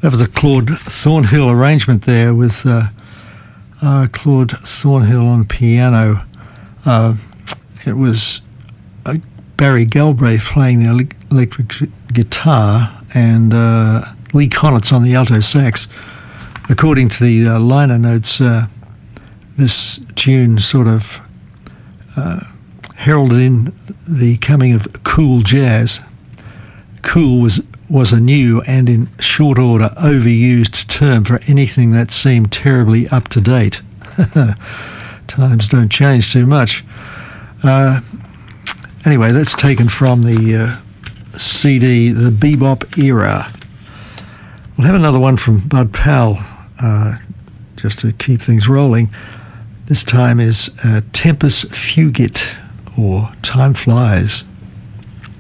That was a Claude Thornhill arrangement there with Claude Thornhill on piano. It was Barry Galbraith playing the electric guitar and Lee Konitz on the alto sax. According to the liner notes, this tune sort of heralded in the coming of cool jazz. Cool was a new and in short order overused term for anything that seemed terribly up to date. Times don't change too much. Anyway, that's taken from the CD, The Bebop Era. We'll have another one from Bud Powell, just to keep things rolling. This time is Tempus Fugit, or Time Flies.